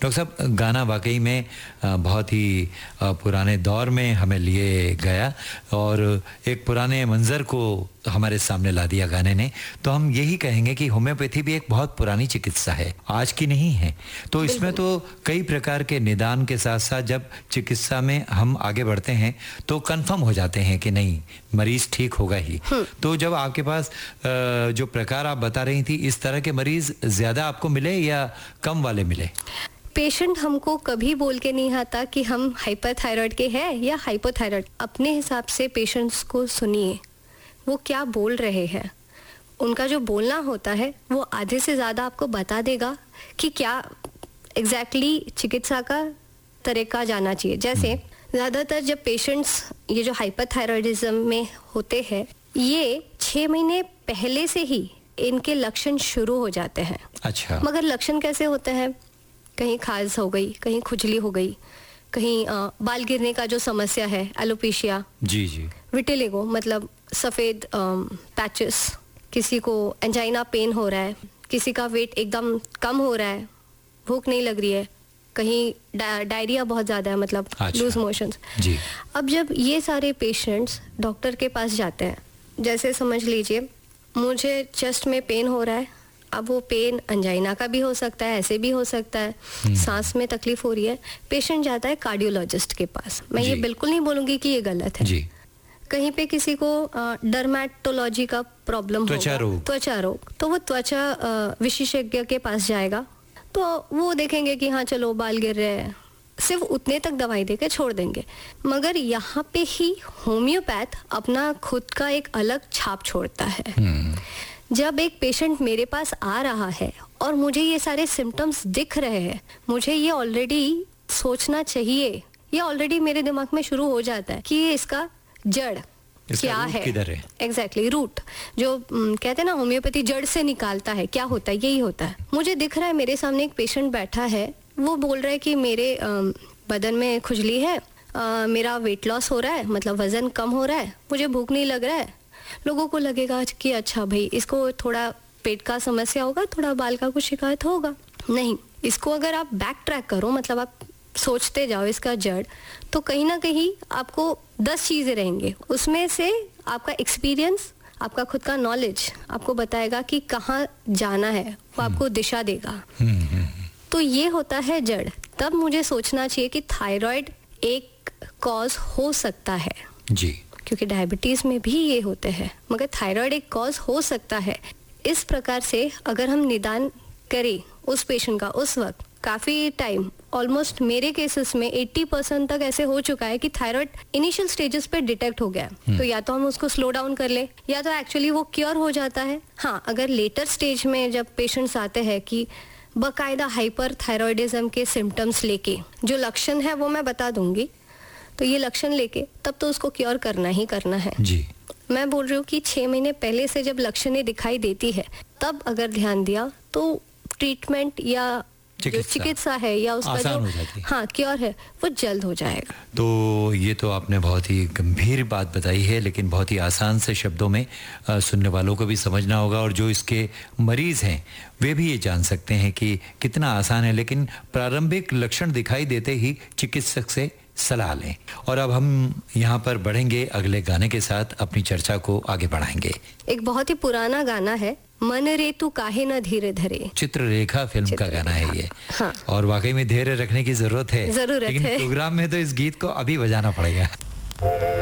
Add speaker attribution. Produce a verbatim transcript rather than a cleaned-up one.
Speaker 1: Doctor साहब, गाना वाकई में बहुत ही पुराने दौर में हमें लिए गया और एक पुराने मंजर को हमारे सामने ला दिया गाने ने। तो हम यही कहेंगे कि होम्योपैथी भी एक बहुत पुरानी चिकित्सा है, आज की नहीं है। तो इसमें तो कई प्रकार के निदान के साथ साथ जब चिकित्सा में हम आगे बढ़ते हैं तो कंफर्म हो जाते हैं कि नहीं, मरीज ठीक होगा ही। तो जब आपके पास जो प्रकार आप बता रही थी, इस तरह के मरीज ज्यादा आपको मिले या कम वाले मिले?
Speaker 2: पेशेंट हमको कभी बोल के नहीं आता कि हम हाइपरथायराइड के हैं या हाइपोथायराइड। अपने हिसाब से पेशेंट्स को सुनिए, वो क्या बोल रहे हैं। उनका जो बोलना होता है वो आधे से ज़्यादा आपको बता देगा कि क्या एग्जैक्टली exactly चिकित्सा का तरीका जाना चाहिए। जैसे ज़्यादातर जब पेशेंट्स ये जो हाइपरथायराइडिज्म में होते हैं, ये छः महीने पहले से ही इनके लक्षण शुरू हो जाते हैं।
Speaker 1: अच्छा।
Speaker 2: मगर लक्षण कैसे होते हैं? कहीं खाज हो गई, कहीं खुजली हो गई, कहीं आ, बाल गिरने का जो समस्या है, एलोपेशिया,
Speaker 1: जी जी,
Speaker 2: विटिलिगो मतलब सफ़ेद पैचेस, किसी को एंजाइना पेन हो रहा है, किसी का वेट एकदम कम हो रहा है, भूख नहीं लग रही है, कहीं डा, डायरिया बहुत ज़्यादा है, मतलब
Speaker 1: अच्छा।
Speaker 2: Loose motions.
Speaker 1: जी।
Speaker 2: अब जब ये सारे पेशेंट्स डॉक्टर के पास जाते हैं, जैसे समझ लीजिए मुझे चेस्ट में पेन हो रहा है, अब वो पेन अंजाइना का भी हो सकता है, ऐसे भी हो सकता है, सांस में तकलीफ हो रही है, पेशेंट जाता है कार्डियोलॉजिस्ट के पास। मैं ये बिल्कुल नहीं बोलूंगी कि ये गलत है। जी। कहीं पे किसी को डर्मेटोलॉजी का प्रॉब्लम
Speaker 1: त्वचा रोग,
Speaker 2: त्वचा रोग, तो वो त्वचा विशेषज्ञ के पास जाएगा, तो वो देखेंगे कि हाँ चलो बाल गिर रहे हैं, सिर्फ उतने तक दवाई देके छोड़ देंगे। मगर यहाँ पे ही होम्योपैथ अपना खुद का एक अलग छाप छोड़ता है। जब एक पेशेंट मेरे पास आ रहा है और मुझे ये सारे सिम्टम्स दिख रहे हैं, मुझे ये ऑलरेडी सोचना चाहिए, ये ऑलरेडी मेरे दिमाग में शुरू हो जाता है कि ये इसका जड़ क्या है, एग्जैक्टली रूट जो कहते हैं ना होम्योपैथी जड़ से निकालता है, क्या होता है, यही होता है। मुझे दिख रहा है मेरे सामने एक पेशेंट बैठा है, वो बोल रहा है कि मेरे आ, बदन में खुजली है, आ, मेरा वेट लॉस हो रहा है, मतलब वजन कम हो रहा है, मुझे भूख नहीं लग रहा है। लोगों को लगेगा कि अच्छा भाई इसको थोड़ा पेट का समस्या होगा, थोड़ा बाल का कुछ शिकायत होगा। नहीं, इसको अगर आप बैक ट्रैक करो, मतलब आप सोचते जाओ इसका जड़, तो कहीं ना कहीं आपको दस चीजें रहेंगे। उसमें से आपका एक्सपीरियंस, आपका खुद का नॉलेज आपको बताएगा कि कहाँ जाना है, वो आपको दिशा देगा। तो ये होता है जड़। तब मुझे सोचना चाहिए कि थायराइड एक कॉज हो सकता है
Speaker 1: जी,
Speaker 2: क्योंकि डायबिटीज में भी ये होते हैं, मगर थायराइड एक कॉज हो सकता है। इस प्रकार से अगर हम निदान करें उस पेशेंट का उस वक्त, काफी टाइम, ऑलमोस्ट मेरे केसेस में अस्सी परसेंट तक ऐसे हो चुका है कि थायराइड इनिशियल स्टेजेस पे डिटेक्ट हो गया। तो या तो हम उसको स्लो डाउन कर ले, या तो एक्चुअली वो क्योर हो जाता है। हाँ, अगर लेटर स्टेज में जब पेशेंट्स आते हैं कि बाकायदा हाइपर थायराइडिज्म के सिम्टम्स लेके, जो लक्षण है वो मैं बता दूंगी, तो ये लक्षण लेके तब तो उसको क्योर करना ही करना है
Speaker 1: जी।
Speaker 2: मैं बोल रही हूँ कि छह महीने पहले से जब लक्षणें दिखाई देती है, तब अगर ध्यान दिया तो ट्रीटमेंट या जो चिकित्सा है या उसका जो हाँ क्योर है वो जल्द हो जाएगा।
Speaker 1: तो ये तो आपने बहुत ही गंभीर बात बताई है, लेकिन बहुत ही आसान से शब्दों में आ, सुनने वालों को भी समझना होगा, और जो इसके मरीज हैं वे भी ये जान सकते हैं कि कितना आसान है। लेकिन प्रारंभिक लक्षण दिखाई देते ही चिकित्सक से सलाह लें। और अब हम यहाँ पर बढ़ेंगे अगले गाने के साथ, अपनी चर्चा को आगे बढ़ाएंगे।
Speaker 2: एक बहुत ही पुराना गाना है, मन रे तू काहे न धीरे धरे,
Speaker 1: चित्ररेखा फिल्म चित्र का गाना है ये।
Speaker 2: हाँ।
Speaker 1: और वाकई में धैर्य रखने की जरूरत है,
Speaker 2: जरूरत
Speaker 1: लेकिन
Speaker 2: है।
Speaker 1: प्रोग्राम में तो इस गीत को अभी बजाना पड़ेगा।